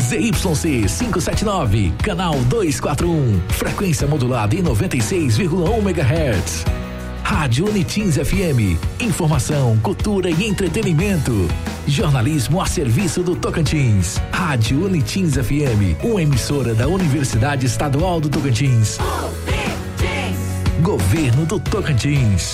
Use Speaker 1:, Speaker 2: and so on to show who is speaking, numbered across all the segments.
Speaker 1: ZYC 579, canal 241, frequência modulada em 96,1 MHz. Rádio Unitins FM, informação, cultura e entretenimento. Jornalismo a serviço do Tocantins. Rádio Unitins FM, uma emissora da Universidade Estadual do Tocantins. Governo do Tocantins.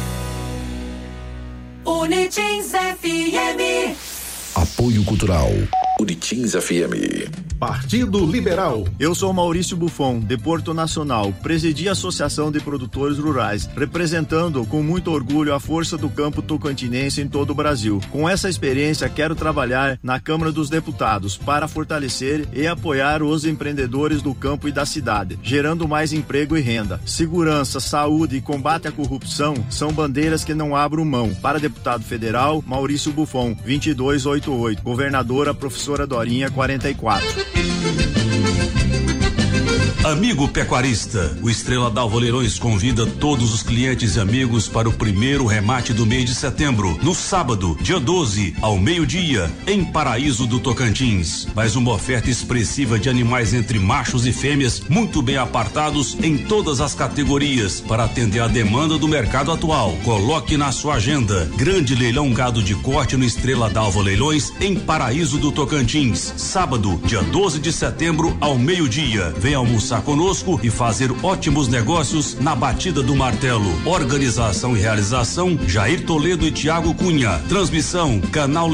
Speaker 2: Unitins FM.
Speaker 1: Apoio Cultural. Unitins FM.
Speaker 3: Partido Liberal. Eu sou Maurício Buffon, de Porto Nacional, presidi a Associação de Produtores Rurais, representando com muito orgulho a força do campo tocantinense em todo o Brasil. Com essa experiência, quero trabalhar na Câmara dos Deputados para fortalecer e apoiar os empreendedores do campo e da cidade, gerando mais emprego e renda. Segurança, saúde e combate à corrupção são bandeiras que não abro mão. Para deputado federal, Maurício Buffon, 2288. Governadora, professora Dorinha, 44.
Speaker 4: Amigo pecuarista, o Estrela d'Alva Leilões convida todos os clientes e amigos para o primeiro remate do mês de setembro, no sábado, dia 12, ao meio-dia, em Paraíso do Tocantins. Mais uma oferta expressiva de animais entre machos e fêmeas, muito bem apartados em todas as categorias, para atender a demanda do mercado atual. Coloque na sua agenda. Grande leilão gado de corte no Estrela d'Alva Leilões, em Paraíso do Tocantins. Sábado, dia 12 de setembro, ao meio-dia. Venha almoçar conosco e fazer ótimos negócios na batida do martelo. Organização e realização: Jair Toledo e Tiago Cunha. Transmissão: Canal